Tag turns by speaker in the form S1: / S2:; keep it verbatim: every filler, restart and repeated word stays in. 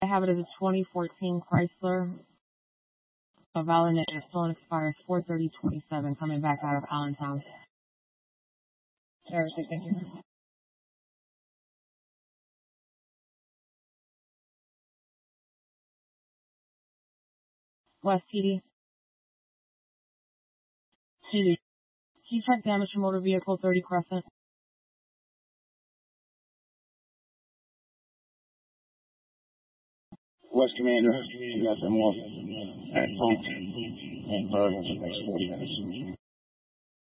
S1: I have it as a twenty fourteen Chrysler. A valid net phone expires four thirty twenty-seven, coming back out of Allentown. Seriously, thank you. West T D. T D. T-check damage to motor vehicle thirty Crescent.
S2: West Commander, you got them off at Punk and Bergen for the next forty minutes.